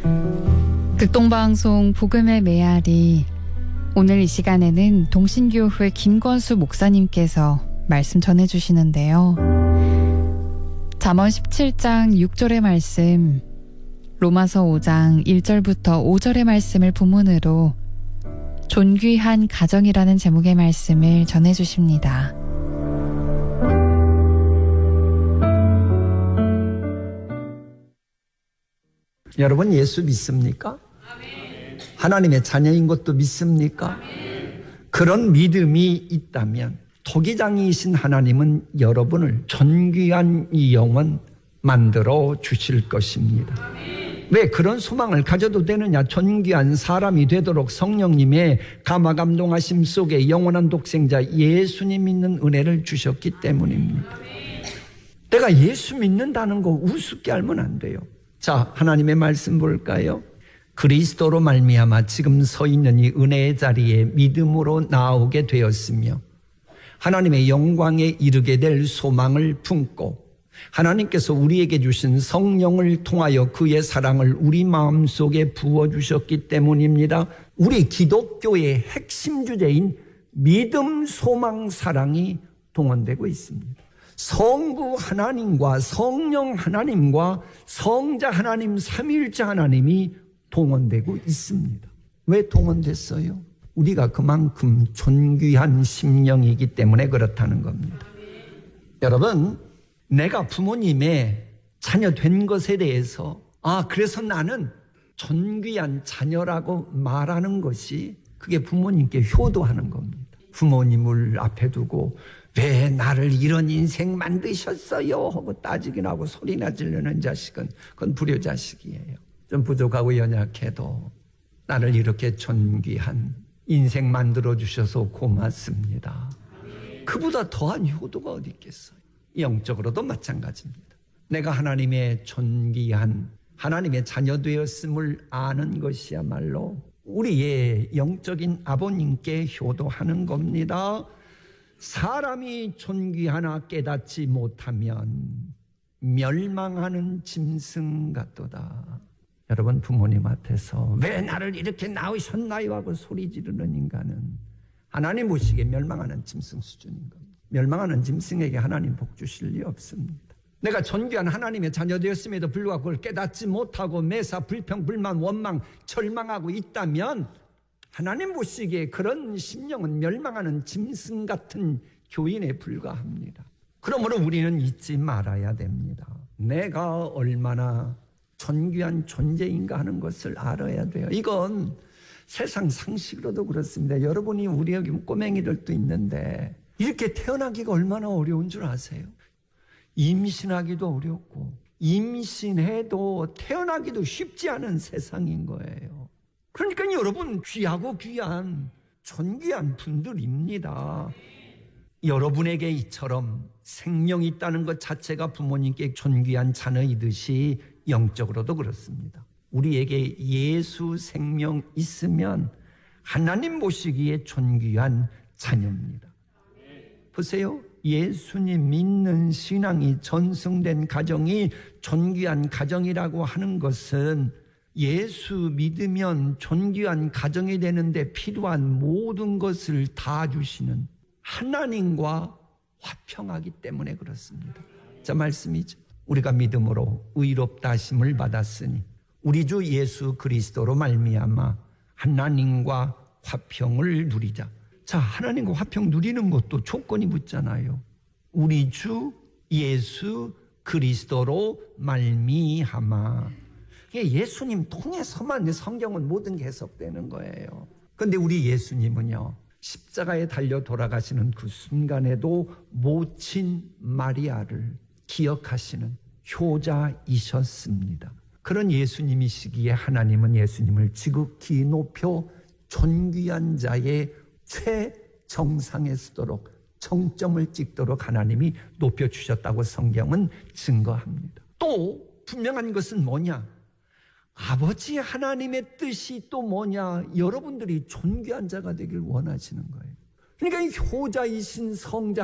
극동방송 복음의 메아리, 오늘 이 시간에는 동신교회 김권수 목사님께서 말씀 전해주시는데요. 잠언 17장 6절의 말씀, 로마서 5장 1절부터 5절의 말씀을 본문으로 존귀한 가정이라는 제목의 말씀을 전해주십니다. 여러분, 예수 믿습니까? 하나님의 자녀인 것도 믿습니까? 그런 믿음이 있다면 토기장이신 하나님은 여러분을 존귀한 영혼 만들어 주실 것입니다. 왜 그런 소망을 가져도 되느냐? 존귀한 사람이 되도록 성령님의 감화감동하심 속에 영원한 독생자 예수님 믿는 은혜를 주셨기 때문입니다. 내가 예수 믿는다는 거 우습게 알면 안 돼요. 자, 하나님의 말씀 볼까요? 그리스도로 말미암아 지금 서 있는 이 은혜의 자리에 믿음으로 나오게 되었으며 하나님의 영광에 이르게 될 소망을 품고 하나님께서 우리에게 주신 성령을 통하여 그의 사랑을 우리 마음속에 부어주셨기 때문입니다. 우리 기독교의 핵심 주제인 믿음, 소망, 사랑이 동원되고 있습니다. 성부 하나님과 성령 하나님과 성자 하나님, 삼위일체 하나님이 동원되고 있습니다. 왜 동원됐어요? 우리가 그만큼 존귀한 심령이기 때문에 그렇다는 겁니다. 여러분, 내가 부모님의 자녀 된 것에 대해서 그래서 나는 존귀한 자녀라고 말하는 것이 그게 부모님께 효도하는 겁니다. 부모님을 앞에 두고 왜 나를 이런 인생 만드셨어요? 하고 따지긴 하고 소리나 지르는 자식은 그건 불효자식이에요. 좀 부족하고 연약해도 나를 이렇게 존귀한 인생 만들어주셔서 고맙습니다. 그보다 더한 효도가 어디 있겠어요? 영적으로도 마찬가지입니다. 내가 하나님의 존귀한 하나님의 자녀 되었음을 아는 것이야말로 우리의 영적인 아버님께 효도하는 겁니다. 사람이 존귀하나 깨닫지 못하면 멸망하는 짐승 같도다. 여러분, 부모님 앞에서 왜 나를 이렇게 낳으셨나요? 하고 소리 지르는 인간은 하나님 보시기에 멸망하는 짐승 수준인 겁니다. 멸망하는 짐승에게 하나님 복 주실 리 없습니다. 내가 존귀한 하나님의 자녀 되었음에도 불구하고 그걸 깨닫지 못하고 매사 불평, 불만, 원망, 절망하고 있다면 하나님 보시기에 그런 심령은 멸망하는 짐승 같은 교인에 불과합니다. 그러므로 우리는 잊지 말아야 됩니다. 내가 얼마나 존귀한 존재인가 하는 것을 알아야 돼요. 이건 세상 상식으로도 그렇습니다. 여러분이 우리 여기 꼬맹이들도 있는데 이렇게 태어나기가 얼마나 어려운 줄 아세요? 임신하기도 어렵고 임신해도 태어나기도 쉽지 않은 세상인 거예요. 그러니까 여러분 귀하고 귀한 존귀한 분들입니다. 여러분에게 이처럼 생명이 있다는 것 자체가 부모님께 존귀한 자녀이듯이 영적으로도 그렇습니다. 우리에게 예수 생명 있으면 하나님 보시기에 존귀한 자녀입니다. 보세요. 예수님 믿는 신앙이 전승된 가정이 존귀한 가정이라고 하는 것은 예수 믿으면 존귀한 가정이 되는데 필요한 모든 것을 다 주시는 하나님과 화평하기 때문에 그렇습니다. 자, 말씀이죠. 우리가 믿음으로 의롭다 하심을 받았으니 우리 주 예수 그리스도로 말미암아 하나님과 화평을 누리자. 자, 하나님과 화평 누리는 것도 조건이 붙잖아요. 우리 주 예수 그리스도로 말미암아. 예수님 통해서만 성경은 모든 게 해석되는 거예요. 그런데 우리 예수님은요, 십자가에 달려 돌아가시는 그 순간에도 모친 마리아를 기억하시는 효자이셨습니다. 그런 예수님이시기에 하나님은 예수님을 지극히 높여 존귀한 자의 최정상에 서도록 정점을 찍도록 하나님이 높여주셨다고 성경은 증거합니다. 또 분명한 것은 뭐냐? 아버지 하나님의 뜻이 또 뭐냐? 여러분들이 존귀한 자가 되길 원하시는 거예요. 그러니까 이 효자이신 성자